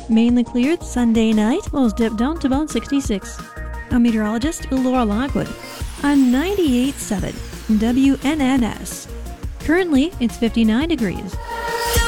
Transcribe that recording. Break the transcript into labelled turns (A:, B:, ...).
A: Mainly cleared Sunday night, lows dip down to about 66. I'm meteorologist Laura Lockwood on 98.7 WNNS. Currently, it's 59 degrees.